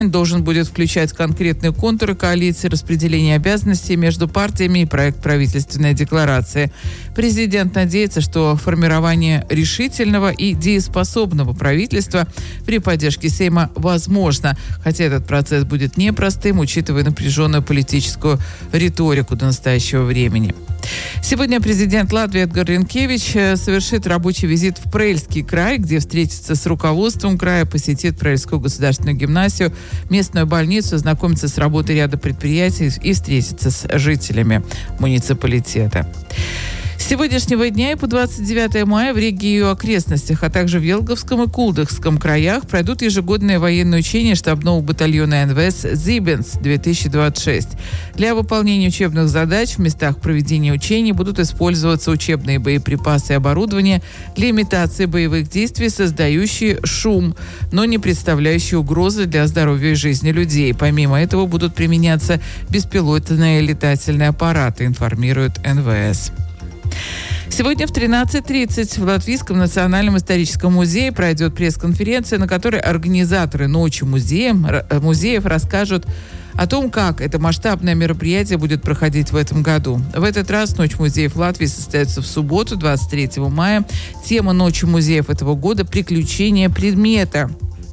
должен будет включать конкретные контуры коалиции, распределение обязанностей между партиями и проект правительственной декларации. Президент надеется, что формирование решительного и дееспособного правительства при поддержке Сейма возможно, хотя этот процесс будет непростым, учитывая напряженную политическую риторику до настоящего времени. Сегодня президент Латвии Эдгар Ринкевич совершит рабочий визит в Прельский край, где встретится с руководством края, посетит Прельскую государственную гимназию, местную больницу, знакомится с работой ряда предприятий и встретится с жителями муниципалитета. С сегодняшнего дня и по 29 мая в Риге и ее окрестностях, а также в Елговском и Кулдыхском краях пройдут ежегодные военные учения штабного батальона НВС «Зибенс-2026». Для выполнения учебных задач в местах проведения учений будут использоваться учебные боеприпасы и оборудование для имитации боевых действий, создающие шум, но не представляющие угрозы для здоровья и жизни людей. Помимо этого будут применяться беспилотные летательные аппараты, информирует НВС. Сегодня в 13:30 в Латвийском национальном историческом музее пройдет пресс-конференция, на которой организаторы Ночи музеев расскажут о том, как это масштабное мероприятие будет проходить в этом году. В этот раз Ночь музеев Латвии состоится в субботу, 23 мая. Тема Ночи музеев этого года – «Приключения предмета».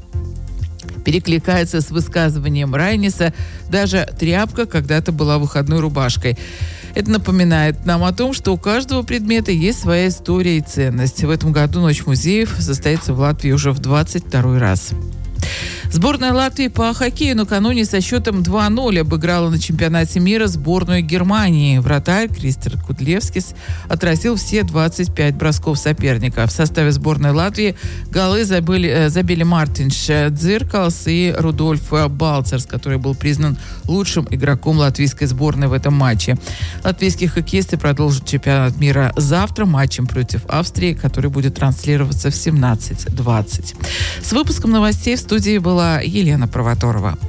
Перекликается с высказыванием Райниса «Даже тряпка когда-то была выходной рубашкой». Это напоминает нам о том, что у каждого предмета есть своя история и ценность. В этом году Ночь музеев состоится в Латвии уже в 22-й раз. Сборная Латвии по хоккею накануне со счетом 2-0 обыграла на чемпионате мира сборную Германии. Вратарь Кристер Кудлевскис отразил все 25 бросков соперника. В составе сборной Латвии голы забили Мартинш Дзиркалс и Рудольф Балцерс, который был признан лучшим игроком латвийской сборной в этом матче. Латвийские хоккеисты продолжат чемпионат мира завтра матчем против Австрии, который будет транслироваться в 17:20. С выпуском новостей в студии была Елена Провоторова.